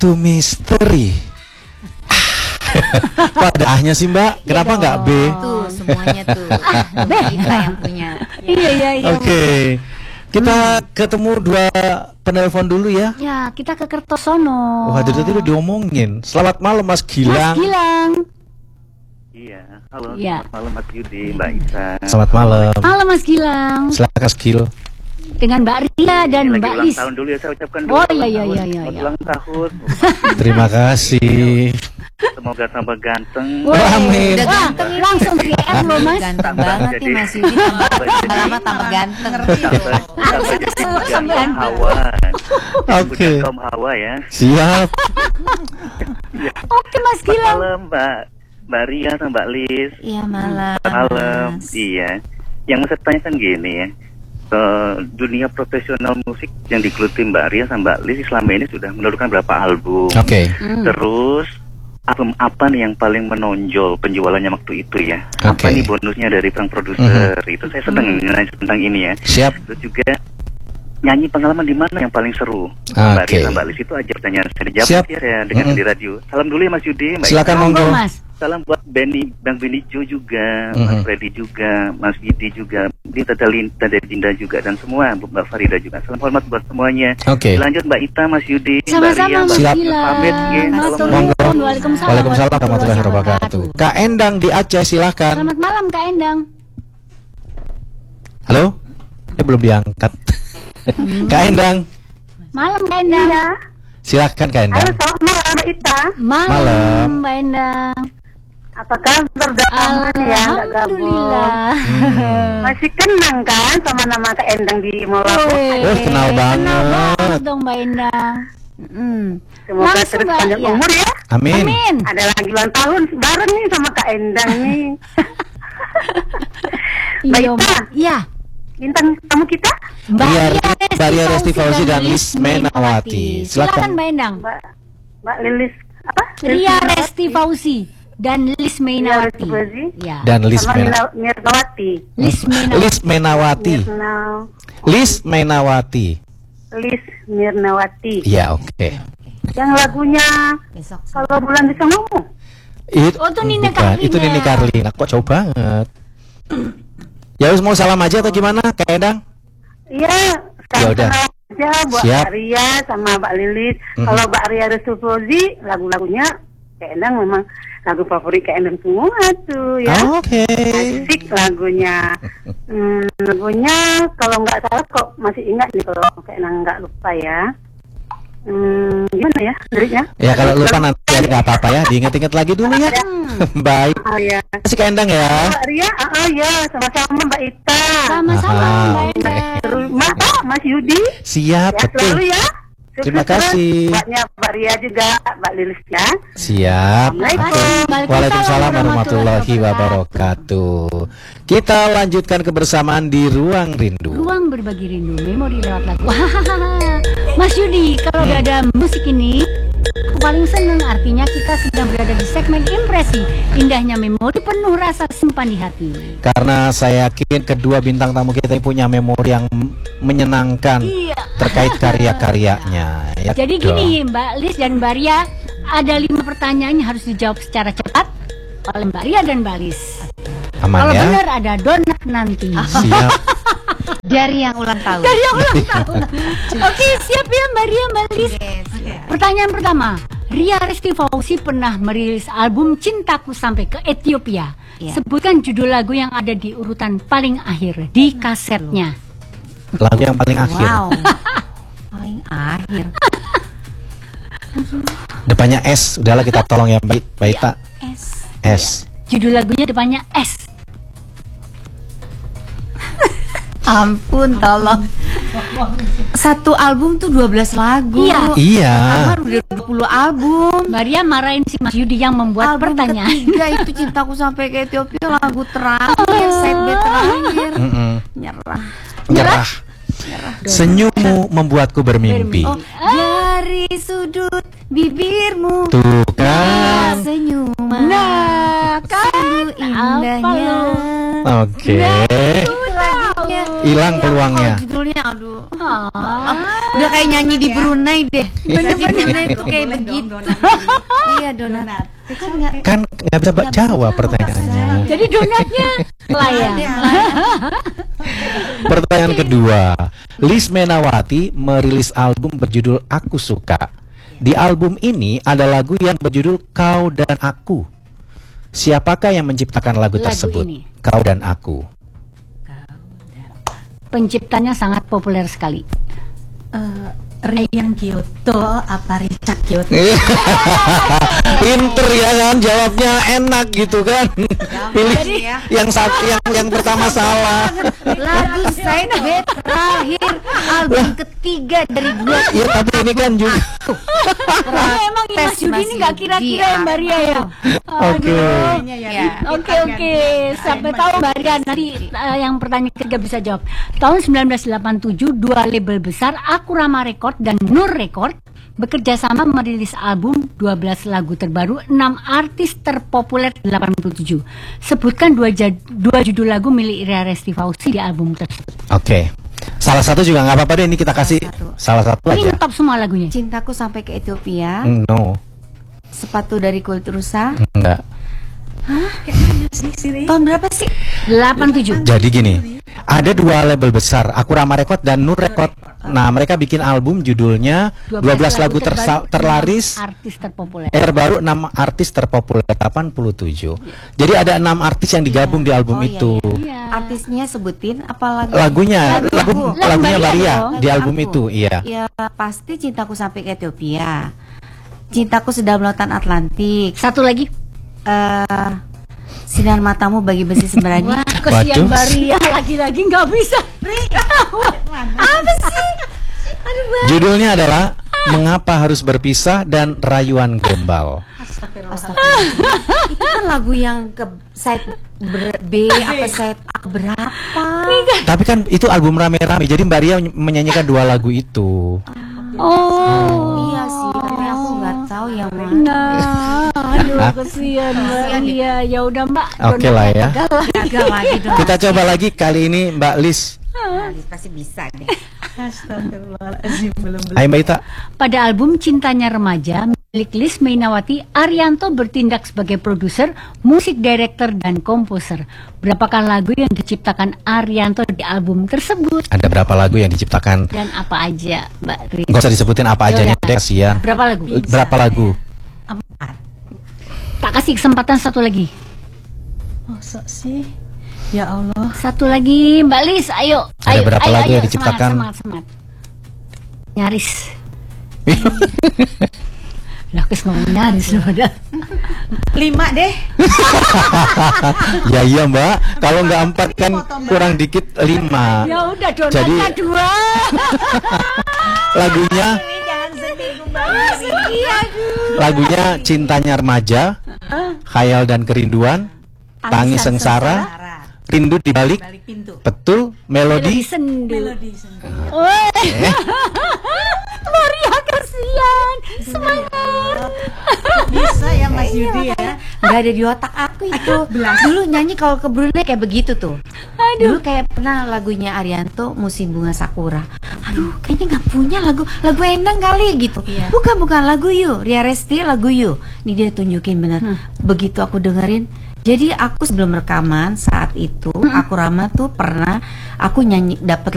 to misteri. Pada ahnya sih Mbak, kenapa nggak B? Tuh semuanya tuh Mbak Ita yang punya. Iya. Oke. Kita ketemu dua penelpon dulu ya. Ya, kita ke Kertosono. Wah, itu udah diomongin. Selamat malam Mas Gilang. Mas Gilang. Iya, halo. Iya. Selamat malam Mas Yudi, Mbak Isa. Selamat malam. Halo Mas Gilang. Silakan Mas Gil. Dengan Mbak Ria dan Ini lagi Mbak ulang Lis. tahun dulu ya, saya ucapkan dulu. Oh, Ulang iya. tahun. Selamat ulang tahun. Terima kasih. Semoga tambah ganteng. Wah, Amin. Udah wah, ganteng ini. langsung DM loh Mas. Ganteng banget nih Mas Yudi. Tambah lama tambah ganteng. Ngerti loh. Tambah jadi Sampai kaum Hawa. Oke. Kaum Hawa ya. Siap. Oke Mas Selamat Gilang. malam Mbak Ria sama Mbak Lis. Iya malam. Selamat malam. Mas. Iya. Yang mau saya tanyakan gini ya. Dunia profesional musik yang digeluti Mbak Ria sama Mbak Lis selama ini sudah menurunkan berapa album? Oke. Terus album apa nih yang paling menonjol penjualannya waktu itu ya? Apa Oke. nih bonusnya dari sang produser? Itu saya senang nanya tentang ini ya. Siap. Terus juga nyanyi pengalaman di mana yang paling seru? Mbak Oke. Ria sama Mbak Lis itu aja pertanyaan saya dijawab Siap. ya dengan di radio. Salam dulu ya Mas Yudi, Mbak Silakan Ika. monggo. Mas. Salam buat Bang Benny Jo juga, Mas Freddy juga, Mas Yudi juga, ini Tada Dinda juga dan semua Mbak Farida juga. Salam hormat buat semuanya. Oke. Lanjut Mbak Ita, Mas Yudi, Mbak Sama-sama Ria, Mas Siap. Gilang. Pamit, ya. Monggo. Waalaikumsalam. Waalaikumsalam warahmatullahi wabarakatuh. Kak Endang di Aceh silahkan. Selamat malam Kak Endang. Halo? Belum diangkat. Kak Endang. Malam Kak Endang. Silahkan Kak Endang. Selamat malam Mbak Ita. Malam. Mbak Endang. Apa kabar? Udah lama ya nggak gabung. Alhamdulillah. Masih kenang kan sama nama Kak Endang di Molapo? Oh, kenal Kenal banget banget. dong Mbak Endang. Semoga Langsung, terus Mbak, panjang ya. umur ya. Amin. Amin. Ada lagi ulang tahun bareng nih sama Kak Endang nih. Mbak Iya, Ita, Iya. bintang tamu kita Mbak Mbak Ria Resti Fauzi dan Lis Lis Menawati. Silakan Silakan. Mbak Endang. Mbak Lilis apa? Ria Resti Fauzi dan Lis Menawati. Ria Resti Fauzi. Ya. Dan Lis Sama Mirnawati. Lis Menawati. Lis Menawati. Lis Menawati. Lis Mirnawati. Iya, oke. Yang lagunya Besok. Kalau Bulan Bisa Ngomong. Itu Oh, itu Nini bukan, Carlina. itu Nini Carlina. Kok jauh banget. Ya wis mau salam aja atau gimana Kak Endang? Iya, Ya udah. sekarang aja buat Siap. Mbak Ria sama Mbak Lilis. Kalau Mbak Ria Resti Fauzi, lagu-lagunya Kak Endang memang lagu favorit Kak Endang semua tuh ya. Oke. Asik lagunya. Lagunya kalau nggak salah kok masih ingat nih kalau Kak Endang nggak lupa ya. Gimana ya liriknya? Ya kalau lupa nanti nggak apa-apa ya, diingat-ingat lagi dulu ya. Baik. Oh ya. Kasih Kak Endang ya. Mbak Ria, ya sama-sama Mbak Ita. Sama-sama Aha, Mbak oke. Endang. Terus Mas Yudi. Siap, Ya betul. selalu ya. Sukses Terima terus kasih. buatnya Mbak Ria juga, Mbak Lilis ya. Siap. Assalamualaikum. Waalaikumsalam warahmatullahi wabarakatuh. Kita lanjutkan kebersamaan di Ruang Rindu. Ruang berbagi rindu, memori lewat lagu. Mas Yudi, kalau udah ada musik ini, aku paling seneng. Artinya kita sedang berada di segmen impresi. Indahnya memori penuh rasa simpan di hati. Karena saya yakin kedua bintang tamu kita ini punya memori yang menyenangkan Iya. terkait karya-karyanya. Ya Jadi dong. gini, Mbak Lis dan Mbak Ria, ada 5 pertanyaan yang harus dijawab secara cepat oleh Mbak Ria dan Mbak Lis. Aman Kalau ya? benar ada donat nanti. Siap. Dari yang ulang tahun. Dari yang ulang tahun. Oke, siap ya Mbak Ria, Mbak Lis. Pertanyaan pertama, Ria Resti Fauzi pernah merilis album Cintaku Sampai ke Ethiopia. Iya. Sebutkan judul lagu yang ada di urutan paling akhir di kasetnya. Lagu yang paling akhir. Wow. Paling akhir. Depannya S. Udahlah kita tolong ya Mbak Ita. S. S. Judul lagunya depannya S. Ampun, tolong. Satu album tuh 12 lagu. Iya. Iya. Amar udah 20 album. Mbak Ria marahin si Mas Yudi yang membuat Album pertanyaan. ketiga itu Cintaku Sampai ke Ethiopia, lagu terakhir, side B terakhir. Nyerah. Nyerah. Senyummu membuatku bermimpi. Oh, dari sudut bibirmu Tuh kan. senyuman. Nah, kan Sungguh indahnya. Oke. peluangnya. Hilang peluangnya. Oh, judulnya aduh. Udah kayak nyanyi di Brunei deh. Di Brunei tuh kayak begitu. Iya, donat. Kan nggak bisa jawab pertanyaannya. Jadi donatnya layang. Pertanyaan kedua, Liz Menawati merilis album berjudul Aku Suka. Di album ini ada lagu yang berjudul Kau dan Aku. Siapakah yang menciptakan lagu tersebut? Ini. Kau dan Aku. Penciptanya sangat populer sekali. Ryan Kyoto apa Richard Kyoto? Pinter ya kan, jawabnya enak gitu kan. Pilih yang pertama salah. Lagu Side B terakhir album ketiga dari dua. Ya tapi ini kan juga. Emang Mas Yudi ini nggak kira-kira ya Mbak Ria ya? Oke. Oke. Sampai tahu Mbak Ria nanti yang pertanyaan ketiga bisa jawab. Tahun 1987 dua label besar Akurama Record dan Nur Record bekerja sama merilis album 12 lagu terbaru 6 artis terpopuler 87. Sebutkan dua judul lagu milik Ria Resti Fauzi di album tersebut. Oke. Salah satu juga nggak apa-apa deh, ini kita kasih salah satu Ini aja. top semua lagunya. Cintaku Sampai ke Ethiopia. No. Sepatu dari kulit rusa. Enggak. Tahun berapa sih? 87. Jadi gini, ada dua label besar, Akurama Record dan Nur Record. Nah, mereka bikin album judulnya 12 lagu terlaris artis terpopuler. terbaru 6 artis terpopuler 87. Jadi ada 6 artis yang digabung di album itu. Iya. Artisnya sebutin apa lagu? Lagunya Lagunya Maria dong. di album Aku. itu, iya. Ya pasti Cintaku Sampai ke Ethiopia. Cintaku Sedalam Lautan Atlantik. Satu lagi. Sinar Matamu Bagi Besi Sembrani. Wah, kesian Waduh. Mbak Ria lagi-lagi nggak bisa. Apa sih? Aduh, Mbak. Judulnya adalah Mengapa Harus Berpisah dan Rayuan Gombal. Astagfirullah. Itu kan lagu yang ke side B apa side A berapa? Tapi kan itu album rame-rame, jadi Mbak Ria menyanyikan dua lagu itu. Oh. Iya sih, tapi aku nggak tahu yang mana. Nah, aduh kesian Mbak Ria. Ya udah Mbak. Oke lah ya. Gagal lagi dong. Kita coba lagi kali ini Mbak Liz. Pasti bisa deh. Astagfirullahaladzim, belum. Ayo Mbak Ita. Pada album Cintanya Remaja milik Liz Meinawati, Arianto bertindak sebagai produser, musik director, dan komposer. Berapakah lagu yang diciptakan Arianto di album tersebut? Ada berapa lagu yang diciptakan? Dan apa aja, Mbak Riz? Gak usah disebutin apa aja nih, Yaudah. kasihan. Berapa lagu? Berapa lagu? Tak kasih kesempatan satu lagi. Masa sih? Ya Allah. Satu lagi, Mbak Liz, ayo. Ada ayo, berapa ayo, lagu ayo, yang diciptakan? Semangat. Nyaris. Lah, kes ngomong nyaris loh padahal. 5 deh. Ya iya Mbak, kalau nggak 4 kan kurang dikit 5. Ya udah, donatnya Jadi- 2. Lagunya Jangan sedih kembali. lagunya Cintanya Remaja, Khayal dan Kerinduan, Tangis Sengsara, Rindu di Balik, Balik pintu. Betul, Melodi. Sendu. Melodi sendiri. Maria kasihan. Semangat. Bisa ya Mas Yudi ya. Nggak ada di otak aku itu. Dulu nyanyi kalau ke Brunei kayak begitu tuh. Dulu kayak pernah lagunya Arianto Musim Bunga Sakura. Aduh, kayaknya nggak punya lagu Endang kali gitu. Iya. Bukan lagu You, Ria Resti lagu You. Nih dia tunjukin bener. Begitu aku dengerin. Jadi aku sebelum rekaman saat itu, aku Rama tuh pernah aku nyanyi dapat